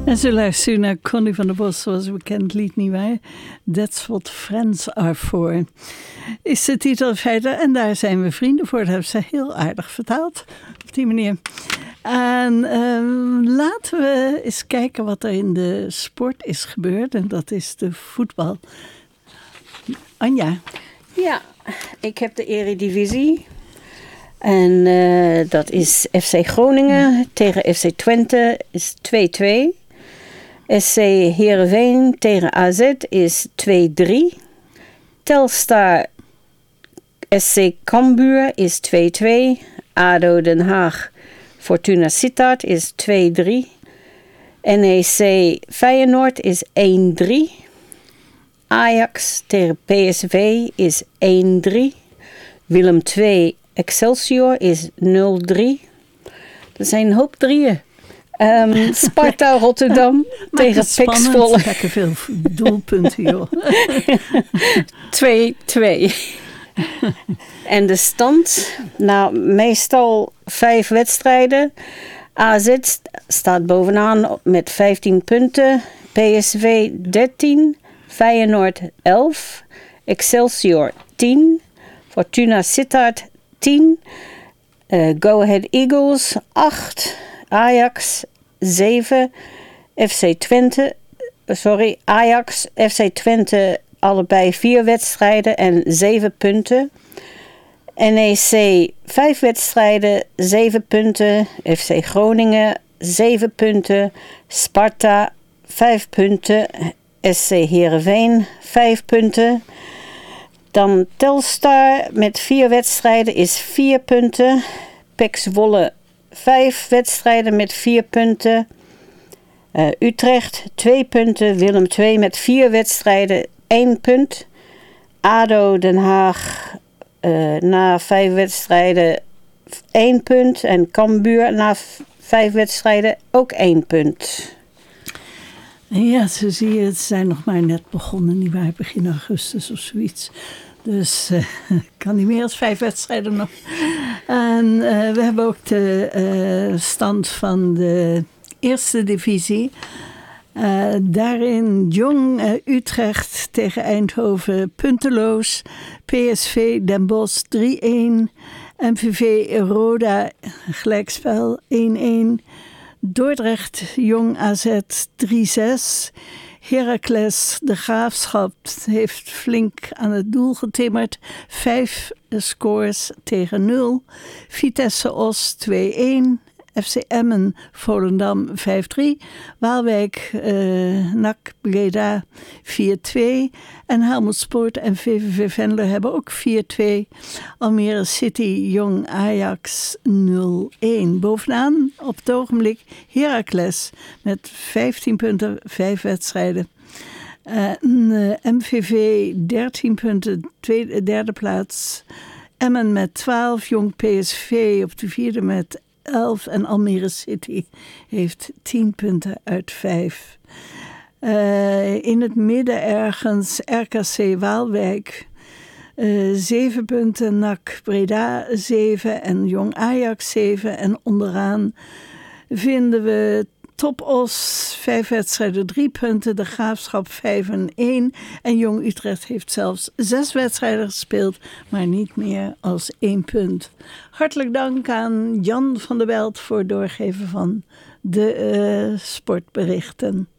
En zo luistert u naar Connie van der Bos, zoals een bekend lied, nietwaar? That's what friends are for. Is de titel verder en daar zijn we vrienden voor. Dat hebben ze heel aardig vertaald, op die manier. En laten we eens kijken wat er in de sport is gebeurd. En dat is de voetbal. Anja. Ja, ik heb de Eredivisie. En dat is FC Groningen tegen FC Twente is 2-2. SC Heerenveen tegen AZ is 2-3. Telstar SC Cambuur is 2-2. ADO Den Haag Fortuna Sittard is 2-3. NEC Feyenoord is 1-3. Ajax tegen PSV is 1-3. Willem II Excelsior is 0-3. Er zijn een hoop drieën. Sparta Rotterdam tegen PEC Zwolle. Lekker veel doelpunten, joh. 2-2. En de stand? Nou, meestal 5 wedstrijden. AZ staat bovenaan met 15 punten. PSV 13. Feyenoord 11. Excelsior 10. Fortuna Sittard 10. Go Ahead Eagles 8. Ajax 7. Ajax, FC Twente allebei 4 wedstrijden en 7 punten. NEC 5 wedstrijden, 7 punten. FC Groningen 7 punten. Sparta 5 punten. SC Heerenveen 5 punten. Dan Telstar met 4 wedstrijden is 4 punten. PEC Zwolle 5 wedstrijden met 4 punten. Utrecht 2 punten. Willem II met 4 wedstrijden 1 punt. ADO Den Haag na 5 wedstrijden 1 punt. En Cambuur na 5 wedstrijden ook 1 punt. Ja, zo zie je, het zijn nog maar net begonnen, nietwaar? Begin augustus of zoiets. Dus kan niet meer dan 5 wedstrijden nog. En we hebben ook de stand van de eerste divisie. Daarin Jong Utrecht tegen Eindhoven punteloos. PSV Den Bosch 3-1. MVV Roda gelijkspel 1-1. Dordrecht Jong AZ 3-6. Heracles de Graafschap heeft flink aan het doel getimmerd. 5 scores tegen 0. Vitesse Os 2-1. FC Emmen Volendam 5-3. Waalwijk NAC Breda 4-2. En Helmond Sport en VVV Venlo hebben ook 4-2. Almere City Jong Ajax 0-1. Bovenaan op het ogenblik Heracles met 15 punten, 5 wedstrijden. MVV 13 punten, derde plaats. Emmen met 12, Jong PSV op de vierde met 11 en Almere City heeft 10 punten uit 5. In het midden ergens RKC Waalwijk 7 punten, NAC Breda 7 en Jong Ajax 7. En onderaan vinden we Top Os 5 wedstrijden 3 punten, de Graafschap 5 en 1. En Jong Utrecht heeft zelfs 6 wedstrijden gespeeld, maar niet meer als 1 punt. Hartelijk dank aan Jan van der Belt voor het doorgeven van de sportberichten.